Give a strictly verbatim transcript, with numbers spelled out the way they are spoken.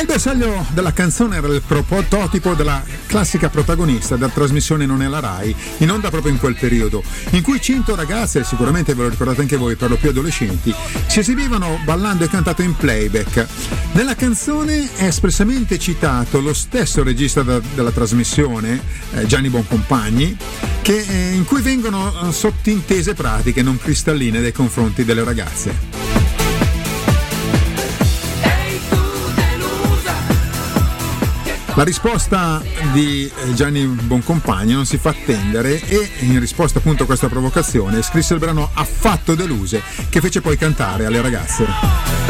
bersaglio della canzone era il prototipo della classica protagonista della trasmissione Non è la Rai, in onda proprio in quel periodo, in cui cento ragazze, sicuramente ve lo ricordate anche voi, per lo più adolescenti, si esibivano ballando e cantato in playback. Nella canzone è espressamente citato lo stesso regista da, della trasmissione, eh, Gianni Boncompagni, che, eh, in cui vengono eh, sottintese pratiche non cristalline nei confronti delle ragazze. La risposta di Gianni Boncompagni non si fa attendere e in risposta appunto a questa provocazione scrisse il brano Affatto deluse, che fece poi cantare alle ragazze.